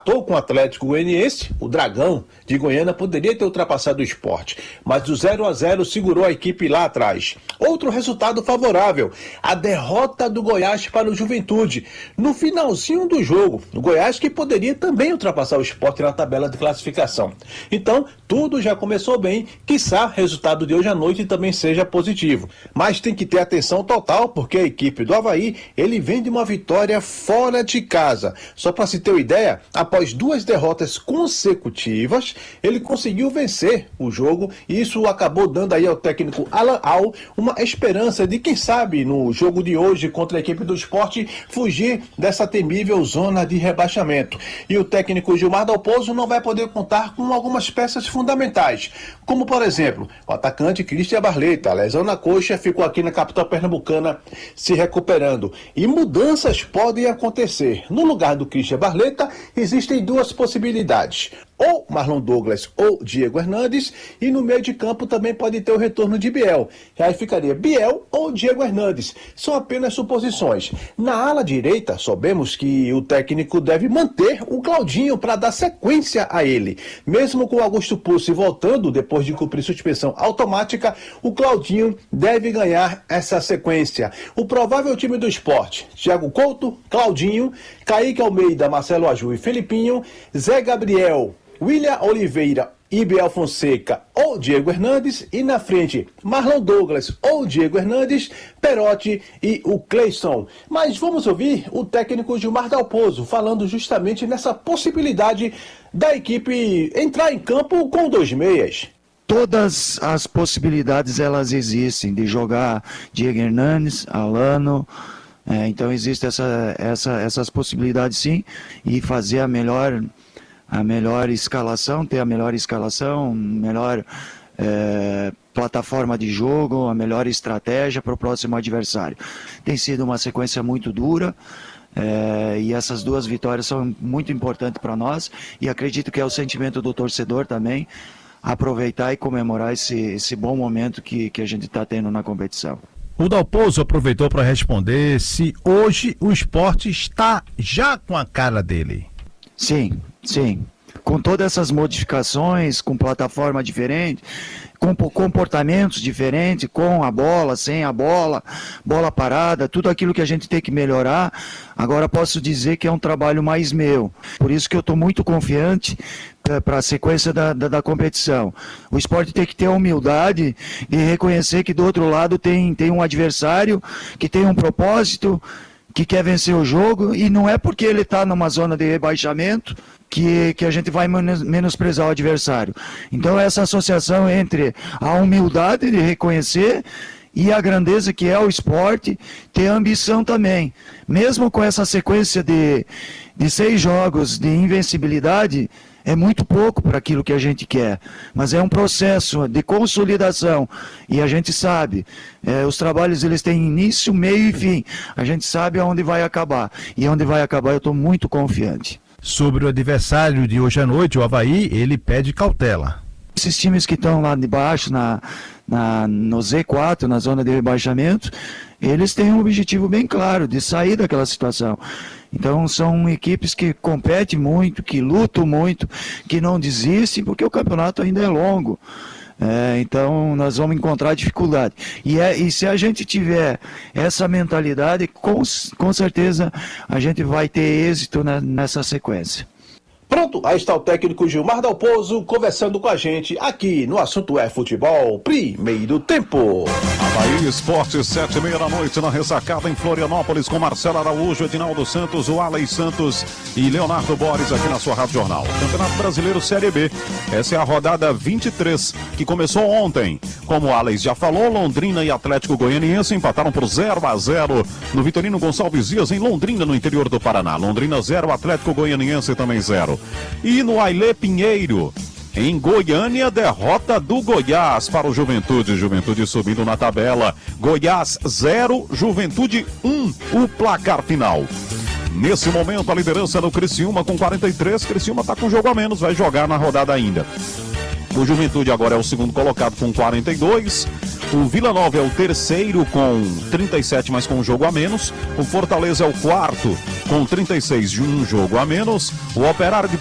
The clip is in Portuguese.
Com o Atlético Goianiense, o Dragão de Goiânia poderia ter ultrapassado o Sport, mas o 0-0 segurou a equipe lá atrás. Outro resultado favorável, a derrota do Goiás para o Juventude, no finalzinho do jogo. O Goiás que poderia também ultrapassar o Sport na tabela de classificação. Então, tudo já começou bem, quiçá o resultado de hoje à noite também seja positivo. Mas tem que ter atenção total, porque a equipe do Avaí, ele vem de uma vitória fora de casa. Só para se ter uma ideia, após 2 derrotas consecutivas, ele conseguiu vencer o jogo e isso acabou dando aí ao técnico Alan Al uma esperança de, quem sabe, no jogo de hoje contra a equipe do Sport, fugir dessa temível zona de rebaixamento. E o técnico Gilmar Dalpozo não vai poder contar com algumas peças fundamentais, como, por exemplo, o atacante Christian Barleta. A lesão na coxa ficou aqui na capital pernambucana se recuperando. E mudanças podem acontecer. No lugar do Christian Barleta, existem 2 possibilidades, ou Marlon Douglas ou Diego Hernandes, e no meio de campo também pode ter o retorno de Biel. Aí ficaria Biel ou Diego Hernandes. São apenas suposições. Na ala direita, sabemos que o técnico deve manter o Claudinho para dar sequência a ele. Mesmo com o Augusto Pucci voltando depois de cumprir suspensão automática, o Claudinho deve ganhar essa sequência. O provável time do Sport: Thiago Couto, Claudinho, Kaique Almeida, Marcelo Aju e Felipinho, Zé Gabriel, William Oliveira e Biel Fonseca ou Diego Hernandes, e na frente Marlon Douglas ou Diego Hernandes, Perotti e o Cleison. Mas vamos ouvir o técnico Gilmar Dalpozo falando justamente nessa possibilidade da equipe entrar em campo com 2 meias. Todas as possibilidades elas existem, de jogar Diego Hernandes, Alano. Então existe essas possibilidades sim, e fazer a melhor escalação, ter a melhor escalação, melhor plataforma de jogo, a melhor estratégia para o próximo adversário. Tem sido uma sequência muito dura, e essas 2 vitórias são muito importantes para nós, e acredito que é o sentimento do torcedor também, aproveitar e comemorar esse bom momento que a gente está tendo na competição. O Dalpozo aproveitou para responder se hoje o Sport está já com a cara dele. Sim. Com todas essas modificações, com plataforma diferente, com comportamentos diferentes, com a bola, sem a bola, bola parada, tudo aquilo que a gente tem que melhorar, agora posso dizer que é um trabalho mais meu. Por isso que eu estou muito confiante para a sequência da competição. O Sport tem que ter a humildade de reconhecer que do outro lado tem um adversário que tem um propósito, que quer vencer o jogo, e não é porque ele está numa zona de rebaixamento que a gente vai menosprezar o adversário. Então essa associação entre a humildade de reconhecer e a grandeza que é o Sport, ter ambição também. Mesmo com essa sequência de 6 jogos de invencibilidade, é muito pouco para aquilo que a gente quer, mas é um processo de consolidação, e a gente sabe, os trabalhos eles têm início, meio e fim, a gente sabe aonde vai acabar, e onde vai acabar eu estou muito confiante. Sobre o adversário de hoje à noite, o Avaí, ele pede cautela. Esses times que estão lá de baixo, no Z4, na zona de rebaixamento, eles têm um objetivo bem claro, de sair daquela situação. Então são equipes que competem muito, que lutam muito, que não desistem, porque o campeonato ainda é longo. Então nós vamos encontrar dificuldade. E se a gente tiver essa mentalidade, com certeza a gente vai ter êxito nessa sequência. Pronto, aí está o técnico Gilmar Dalpozo conversando com a gente aqui no Assunto é Futebol, primeiro tempo. Avaí Esporte, 7h30 da noite na ressacada em Florianópolis, com Marcelo Araújo, Edinaldo Santos, o Alex Santos e Leonardo Borges aqui na sua Rádio Jornal. Campeonato Brasileiro Série B, essa é a rodada 23, que começou ontem. Como o Alex já falou, Londrina e Atlético Goianiense empataram por 0-0 no Vitorino Gonçalves Dias, em Londrina, no interior do Paraná. Londrina 0, Atlético Goianiense também 0. E no Ailê Pinheiro, em Goiânia, derrota do Goiás para o Juventude. Juventude subindo na tabela. Goiás 0, Juventude 1, o placar final. Nesse momento, a liderança no Criciúma com 43. Criciúma está com jogo a menos, vai jogar na rodada ainda. O Juventude agora é o segundo colocado com 42. O Vila Nova é o terceiro com 37, mas com um jogo a menos. O Fortaleza é o quarto com 36 de um jogo a menos. O Operário de